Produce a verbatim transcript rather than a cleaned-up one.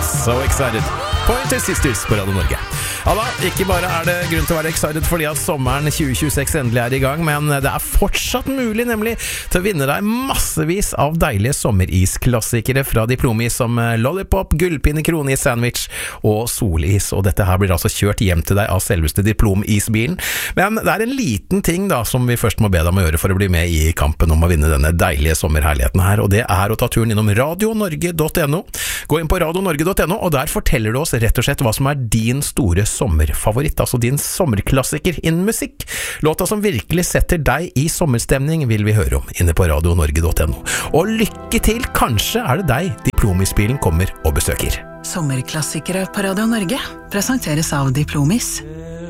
So excited. Pointer Sisters på Radio Norge. Ja da, ikke bare er det grunn til å være excited fordi at sommeren tjue tjueseks endelig er i gang, men det er fortsatt mulig nemlig til å vinne deg massevis av deilige sommerisklassikere fra Diplomis som Lollipop, Gullpinne, Kronis, Sandwich og Solis, og dette her blir altså kjørt hjem til deg av selveste Diplomisbilen. Men det er en liten ting da som vi først må be deg om å gjøre for å bli med i kampen om å vinne denne deilige sommerherligheten her, og det er å ta turen innom radio norge punktum no. Gå inn på radio norge punktum no, og der forteller du oss rett og slett hva som er din store sommerfavoritt, altså din sommerklassiker innen musikk. Låta som virkelig setter deg i sommerstemning vil vi høre om inne på radio norge punktum no. Og lykke til, kanskje er det deg Diplomisbilen kommer og besøker. Sommerklassikere på Radio Norge presenteres av Diplomis.